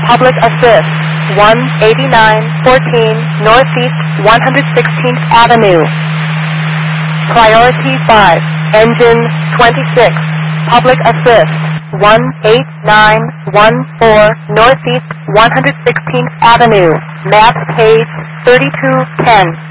Public Assist, 18914 Northeast 116th Avenue. Priority 5, Engine 26, Public Assist, 18914 Northeast 116th Avenue. Map page 3210.